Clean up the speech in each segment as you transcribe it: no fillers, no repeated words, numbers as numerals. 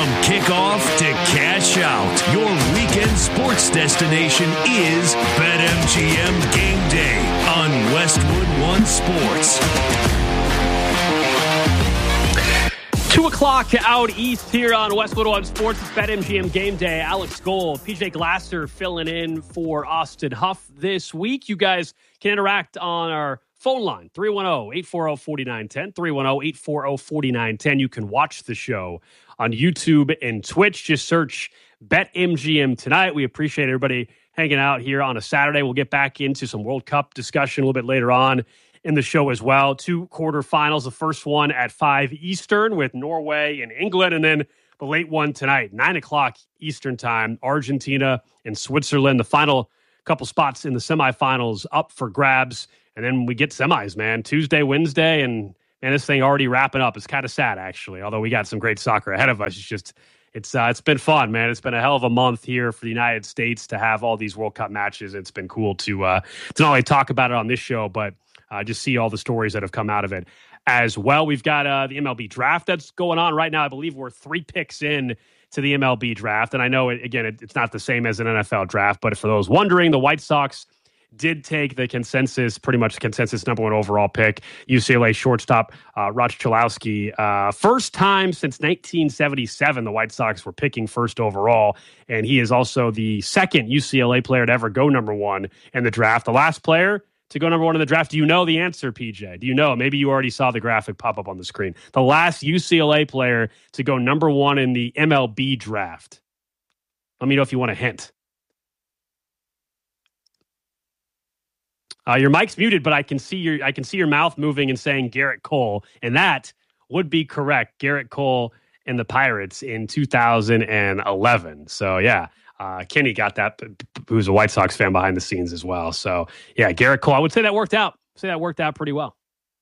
From kickoff to cash out, your weekend sports destination is BetMGM Game Day on Westwood One Sports. 2 o'clock out east here on Westwood One Sports. It's BetMGM Game Day. Alex Gold, PJ Glasser filling in for Austin Huff this week. You guys can interact on our phone line, 310-840-4910, 310-840-4910. You can watch the show on YouTube and Twitch. Just search BetMGM tonight. We appreciate everybody hanging out here on a Saturday. We'll get back into some World Cup discussion a little bit later on in the show as well. 2 quarterfinals, the first one at 5 Eastern with Norway and England, and then the late one tonight, 9 o'clock Eastern time, Argentina and Switzerland. The final couple spots in the semifinals up for grabs, and then we get semis, man. Tuesday, Wednesday, and this thing already wrapping up. It's kind of sad, actually, although we got some great soccer ahead of us. It's been fun, man. It's been a hell of a month here for the United States to have all these World Cup matches. It's been cool to not only talk about it on this show, but just see all the stories that have come out of it as well. We've got the MLB draft that's going on right now. I believe we're 3 picks in to the MLB draft. And I know, it's not the same as an NFL draft, but for those wondering, the White Sox did take the pretty much consensus number 1 overall pick, UCLA shortstop Roch Chalowski. First time since 1977 the White Sox were picking first overall, and he is also the second UCLA player to ever go number 1 in the draft. The last player to go number 1 in the draft. Do you know the answer, PJ? Do you know? Maybe you already saw the graphic pop up on the screen. The last UCLA player to go number 1 in the MLB draft. Let me know if you want a hint. Your mic's muted, but I can see your mouth moving and saying Garrett Cole, and that would be correct. Garrett Cole and the Pirates in 2011. So yeah, Kenny got that, who's a White Sox fan behind the scenes as well. So yeah, Garrett Cole. I would say that worked out. Pretty well.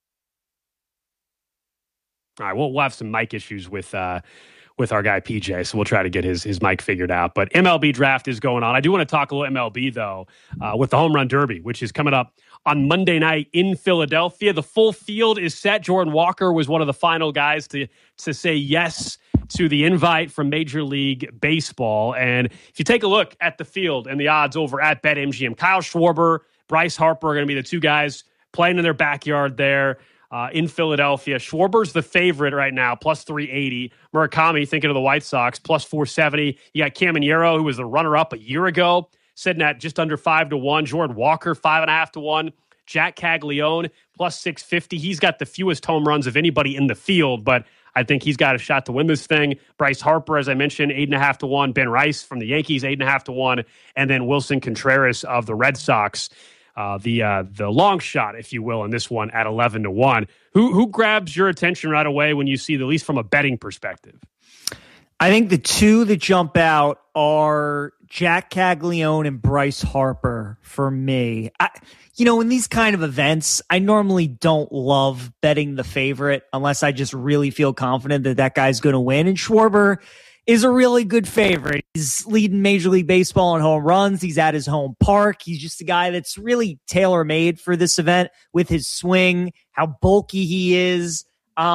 All right, we'll have some mic issues with our guy PJ, so we'll try to get his mic figured out. But MLB draft is going on. I do want to talk a little MLB, though, with the Home Run Derby, which is coming up on Monday night in Philadelphia. The full field is set. Jordan Walker was one of the final guys to say yes to the invite from Major League Baseball. And if you take a look at the field and the odds over at BetMGM, Kyle Schwarber, Bryce Harper are going to be the 2 guys playing in their backyard there. In Philadelphia. Schwarber's the favorite right now, plus 380. Murakami, thinking of the White Sox, plus 470. You got Caminero, who was the runner-up a year ago, sitting at just under 5-1. Jordan Walker, 5.5-1. Jack Caglione, plus 650. He's got the fewest home runs of anybody in the field, but I think he's got a shot to win this thing. Bryce Harper, as I mentioned, 8.5-1. Ben Rice from the Yankees, 8.5-1. And then Wilson Contreras of the Red Sox, the long shot, if you will, in this one at 11-1. Who grabs your attention right away when you see, at least from a betting perspective? I think the 2 that jump out are Jack Caglione and Bryce Harper for me. In these kind of events, I normally don't love betting the favorite unless I just really feel confident that guy's going to win. And Schwarber is a really good favorite. He's leading Major League Baseball in home runs. He's at his home park. He's just a guy that's really tailor-made for this event with his swing, how bulky he is.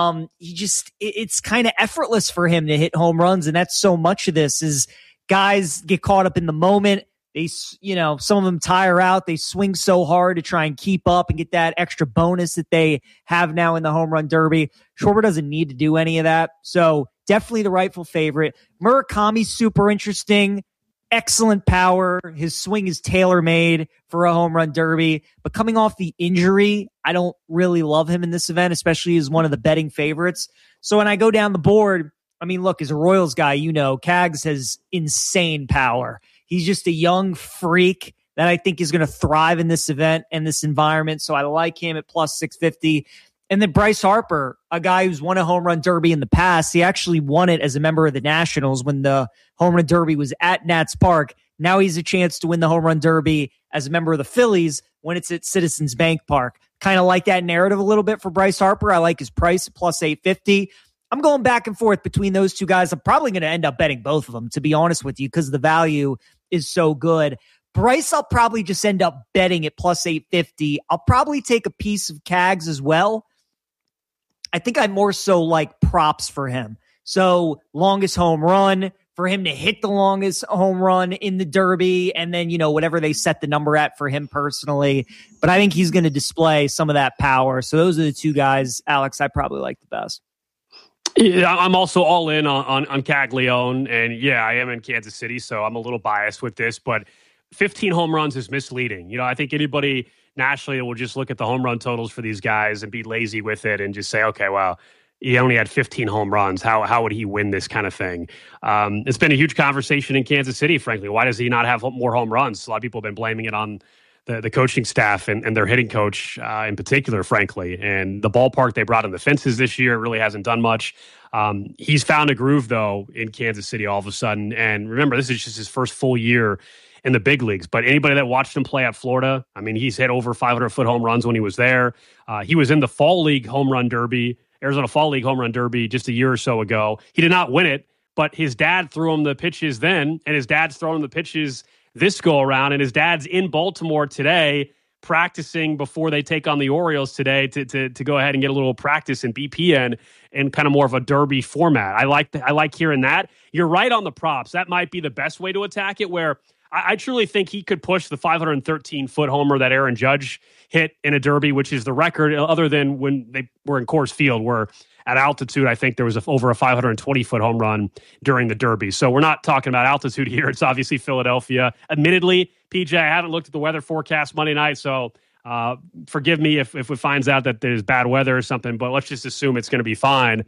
It's kind of effortless for him to hit home runs, and that's so much of this is guys get caught up in the moment. They, some of them tire out. They swing so hard to try and keep up and get that extra bonus that they have now in the Home Run Derby. Schwarber doesn't need to do any of that. So definitely the rightful favorite. Murakami's super interesting. Excellent power. His swing is tailor-made for a Home Run Derby. But coming off the injury, I don't really love him in this event, especially as one of the betting favorites. So when I go down the board, look, as a Royals guy, Cags has insane power. He's just a young freak that I think is going to thrive in this event and this environment. So I like him at plus 650. And then Bryce Harper, a guy who's won a Home Run Derby in the past. He actually won it as a member of the Nationals when the Home Run Derby was at Nats Park. Now he's a chance to win the Home Run Derby as a member of the Phillies when it's at Citizens Bank Park. Kind of like that narrative a little bit for Bryce Harper. I like his price at plus 850. I'm going back and forth between those 2 guys. I'm probably going to end up betting both of them, to be honest with you, because the value is so good. Bryce, I'll probably just end up betting at plus 850. I'll probably take a piece of Cags as well. I think I more so like props for him. So longest home run, for him to hit the longest home run in the Derby, and then, whatever they set the number at for him personally. But I think he's going to display some of that power. So those are the two guys, Alex, I probably like the best. Yeah, I'm also all in on Caglione, and yeah, I am in Kansas City, so I'm a little biased with this, but 15 home runs is misleading. I think anybody nationally will just look at the home run totals for these guys and be lazy with it and just say, okay, well, he only had 15 home runs. How would he win this kind of thing? It's been a huge conversation in Kansas City, frankly. Why does he not have more home runs? A lot of people have been blaming it on the coaching staff and their hitting coach in particular, frankly. And the ballpark they brought in the fences this year really hasn't done much. He's found a groove, though, in Kansas City all of a sudden. And remember, this is just his first full year in the big leagues. But anybody that watched him play at Florida, I mean, he's hit over 500-foot home runs when he was there. He was in the Fall League Home Run Derby, Arizona Fall League Home Run Derby just a year or so ago. He did not win it, but his dad threw him the pitches then, and his dad's throwing him the pitches this go around, and his dad's in Baltimore today practicing before they take on the Orioles today to go ahead and get a little practice in BPN in kind of more of a derby format. I like hearing that. You're right on the props. That might be the best way to attack it, where I truly think he could push the 513-foot homer that Aaron Judge hit in a derby, which is the record, other than when they were in Coors Field, where at altitude, I think there was over a 520-foot home run during the derby. So we're not talking about altitude here. It's obviously Philadelphia. Admittedly, PJ, I haven't looked at the weather forecast Monday night, so forgive me if it finds out that there's bad weather or something, but let's just assume it's going to be fine.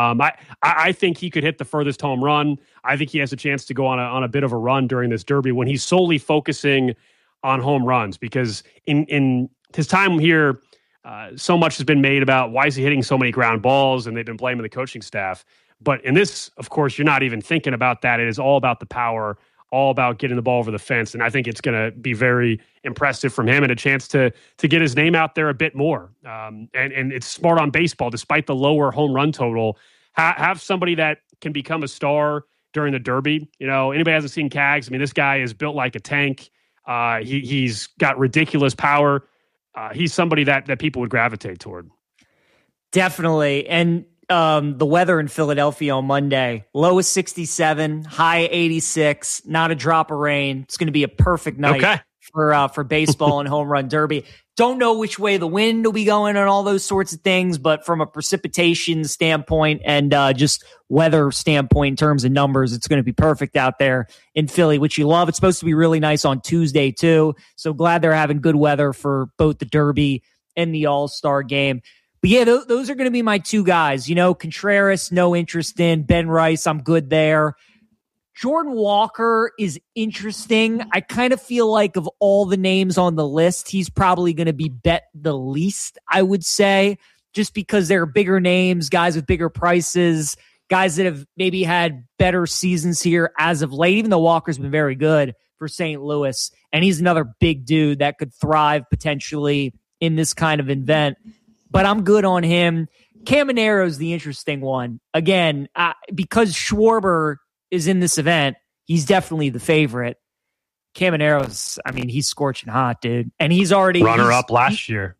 I think he could hit the furthest home run. I think he has a chance to go on a bit of a run during this derby when he's solely focusing on home runs, because in his time here, so much has been made about why is he hitting so many ground balls, and they've been blaming the coaching staff. But in this, of course, you're not even thinking about that. It is all about the power, all about getting the ball over the fence. And I think it's going to be very impressive from him and a chance to get his name out there a bit more. And it's smart on baseball, despite the lower home run total. Have somebody that can become a star during the Derby. Anybody hasn't seen Cags, I mean, this guy is built like a tank. He's got ridiculous power. He's somebody that people would gravitate toward. Definitely. And the weather in Philadelphia on Monday, low is 67, high 86, not a drop of rain. It's going to be a perfect night for baseball and home run derby. Don't know which way the wind will be going and all those sorts of things, but from a precipitation standpoint and just weather standpoint in terms of numbers, it's going to be perfect out there in Philly, which you love. It's supposed to be really nice on Tuesday too. So glad they're having good weather for both the Derby and the All-Star game. But yeah, those are going to be my two guys. Contreras, no interest in. Ben Rice, I'm good there. Jordan Walker is interesting. I kind of feel like of all the names on the list, he's probably going to be bet the least, I would say, just because there are bigger names, guys with bigger prices, guys that have maybe had better seasons here as of late, even though Walker's been very good for St. Louis. And he's another big dude that could thrive potentially in this kind of event. But I'm good on him. Camanero's the interesting one. Again, because Schwarber is in this event, he's definitely the favorite. Camanero's, I mean, he's scorching hot, dude. And he's already... Runner-up last year.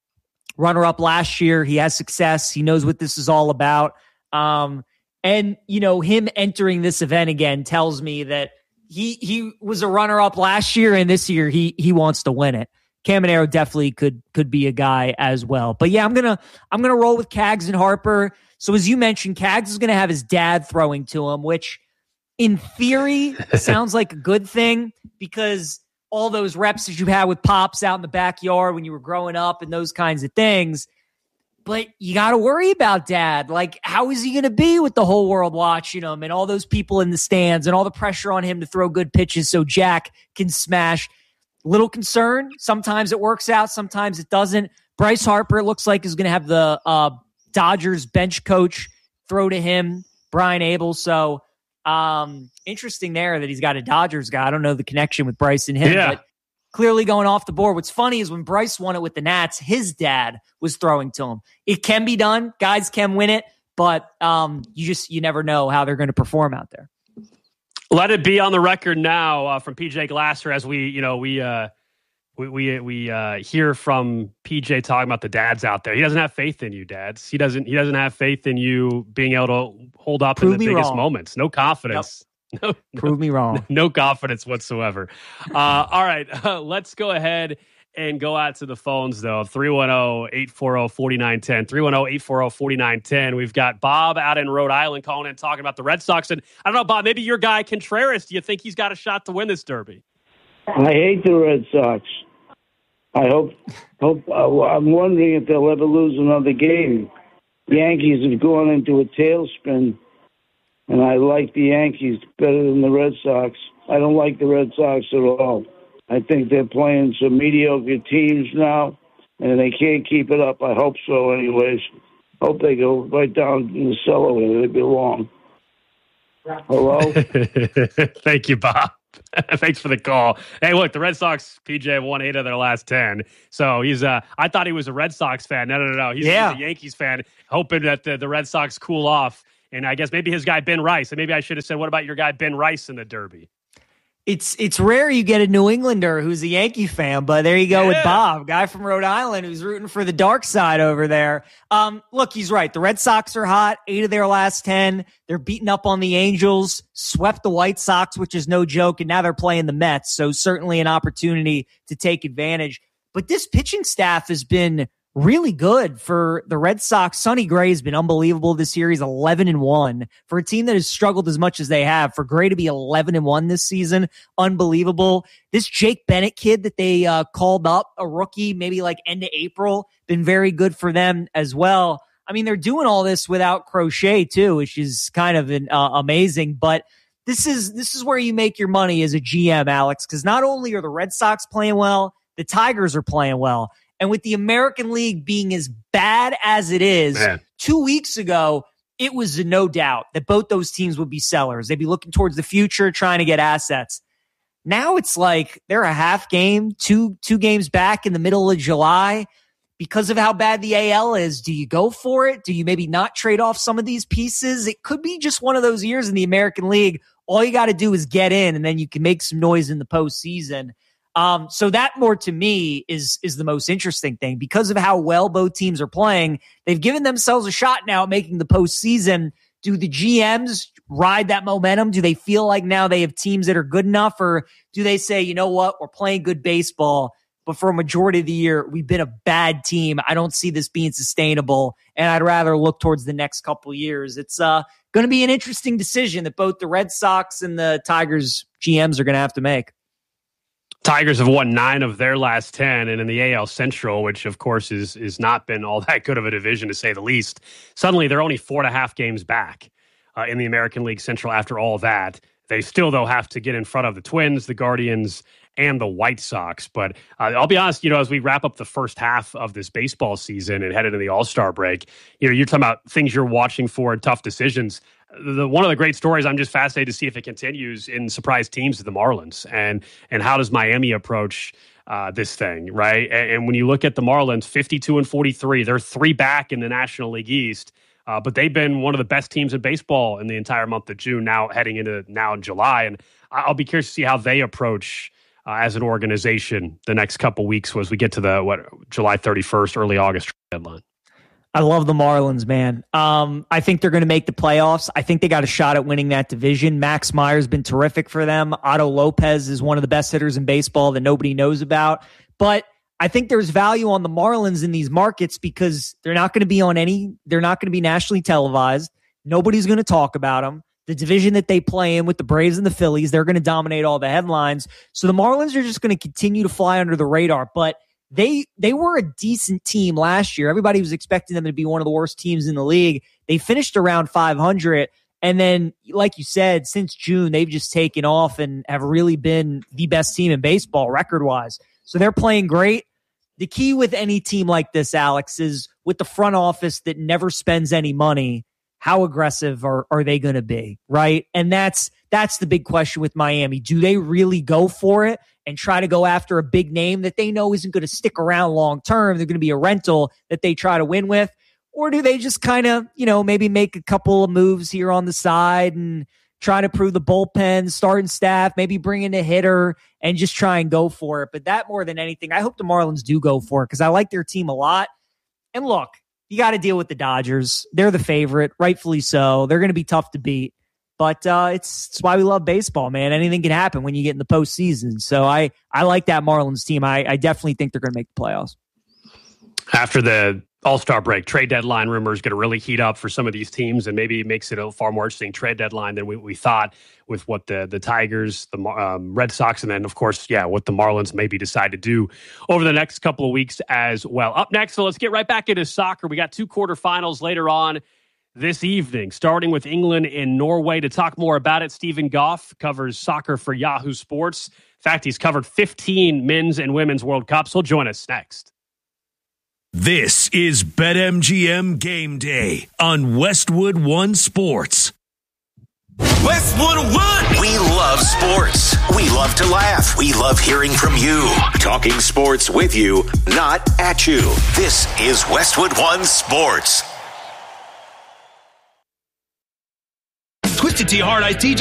He has success. He knows what this is all about. And, him entering this event again tells me that he was a runner-up last year, and this year he wants to win it. Caminero definitely could be a guy as well. But yeah, I'm gonna roll with Cags and Harper. So as you mentioned, Cags is gonna have his dad throwing to him, which in theory sounds like a good thing, because all those reps that you had with Pops out in the backyard when you were growing up and those kinds of things. But you got to worry about Dad. Like, how is he going to be with the whole world watching him and all those people in the stands and all the pressure on him to throw good pitches so Jack can smash? Little concern. Sometimes it works out. Sometimes it doesn't. Bryce Harper, it looks like, is going to have the Dodgers bench coach throw to him, Brian Abel. So interesting there that he's got a Dodgers guy. I don't know the connection with Bryce and him, but clearly going off the board. What's funny is when Bryce won it with the Nats, his dad was throwing to him. It can be done. Guys can win it, but you never know how they're going to perform out there. Let it be on the record now from PJ Glasser as we We hear from PJ talking about the dads out there. He doesn't have faith in you, dads. He doesn't have faith in you being able to hold up in the biggest moments. No confidence. Yep. Prove me wrong. No confidence whatsoever. All right, let's go ahead and go out to the phones, though. 310-840-4910. 310-840-4910. We've got Bob out in Rhode Island calling in talking about the Red Sox. And I don't know, Bob, maybe your guy Contreras, do you think he's got a shot to win this Derby? I hate the Red Sox. I hope. I'm wondering if they'll ever lose another game. The Yankees have gone into a tailspin, and I like the Yankees better than the Red Sox. I don't like the Red Sox at all. I think they're playing some mediocre teams now, and they can't keep it up. I hope so, anyways. Hope they go right down in the cellar where they belong. Hello? Thank you, Bob. Thanks for the call. Hey, look, the Red Sox, PJ, have won 8 of their last 10. So he's I thought he was a Red Sox fan. No. He's a Yankees fan, hoping that the Red Sox cool off. And I guess maybe his guy, Ben Rice. And maybe I should have said, what about your guy, Ben Rice, in the Derby? It's rare you get a New Englander who's a Yankee fan, but there you go with Bob, guy from Rhode Island who's rooting for the dark side over there. Look, he's right. The Red Sox are hot. 8 of their last 10. They're beating up on the Angels, swept the White Sox, which is no joke, and now they're playing the Mets. So certainly an opportunity to take advantage. But this pitching staff has been really good for the Red Sox. Sonny Gray has been unbelievable this year. He's 11-1 for a team that has struggled as much as they have. For Gray to be 11-1 this season, unbelievable. This Jake Bennett kid that they called up, a rookie, maybe like end of April, been very good for them as well. I mean, they're doing all this without Crochet too, which is kind of amazing. But this is where you make your money as a GM, Alex, because not only are the Red Sox playing well, the Tigers are playing well. And with the American League being as bad as it is, 2 weeks ago, it was no doubt that both those teams would be sellers. They'd be looking towards the future, trying to get assets. Now it's like they're a half game, two games back in the middle of July. Because of how bad the AL is, do you go for it? Do you maybe not trade off some of these pieces? It could be just one of those years in the American League. All you got to do is get in, and then you can make some noise in the postseason. So that more to me is the most interesting thing. Because of how well both teams are playing, they've given themselves a shot now at making the postseason. Do the GMs ride that momentum? Do they feel like now they have teams that are good enough? Or do they say, you know what, we're playing good baseball, but for a majority of the year, we've been a bad team. I don't see this being sustainable, and I'd rather look towards the next couple of years. It's going to be an interesting decision that both the Red Sox and the Tigers GMs are going to have to make. Tigers have won 9 of their last 10, and in the AL Central, which of course is not been all that good of a division to say the least, suddenly they're only 4.5 games back in the American League Central after all that. They still, though, have to get in front of the Twins, the Guardians, and the White Sox. But I'll be honest, as we wrap up the first half of this baseball season and head into the All-Star break, you're talking about things you're watching for and tough decisions. One of the great stories, I'm just fascinated to see if it continues in surprise teams of the Marlins, and how does Miami approach this thing, right? And when you look at the Marlins, 52-43, they're 3 back in the National League East, but they've been one of the best teams in baseball in the entire month of June, now heading into now in July, and I'll be curious to see how they approach as an organization the next couple weeks as we get to the July 31st, early August deadline. I love the Marlins, man. I think they're going to make the playoffs. I think they got a shot at winning that division. Max Meyer's been terrific for them. Otto Lopez is one of the best hitters in baseball that nobody knows about. But I think there's value on the Marlins in these markets because they're not going to be nationally televised. Nobody's going to talk about them. The division that they play in with the Braves and the Phillies, they're going to dominate all the headlines. So the Marlins are just going to continue to fly under the radar. But They were a decent team last year. Everybody was expecting them to be one of the worst teams in the league. They finished around 500. And then, like you said, since June, they've just taken off and have really been the best team in baseball record-wise. So they're playing great. The key with any team like this, Alex, is with the front office that never spends any money, how aggressive are they going to be, right? And that's the big question with Miami. Do they really go for it and try to go after a big name that they know isn't going to stick around long term? They're going to be a rental that they try to win with. Or do they just kind of, maybe make a couple of moves here on the side and trying to prove the bullpen, starting staff, maybe bring in a hitter and just try and go for it. But that more than anything, I hope the Marlins do go for it because I like their team a lot. And look, you got to deal with the Dodgers. They're the favorite, rightfully so. They're going to be tough to beat. But it's why we love baseball, man. Anything can happen when you get in the postseason. So I like that Marlins team. I definitely think they're going to make the playoffs. After the All-Star break, trade deadline rumors going to really heat up for some of these teams, and maybe it makes it a far more interesting trade deadline than we thought with what the Tigers, the Red Sox, and then, of course, what the Marlins maybe decide to do over the next couple of weeks as well. Up next, so let's get right back into soccer. We got 2 quarterfinals later on this evening, starting with England and Norway. To talk more about it, Stephen Goff covers soccer for Yahoo Sports. In fact, he's covered 15 men's and women's World Cups. He'll join us next. This is BetMGM Game Day on Westwood One Sports. Westwood One! We love sports. We love to laugh. We love hearing from you. Talking sports with you, not at you. This is Westwood One Sports. Twisted Tea Hard Iced Tea,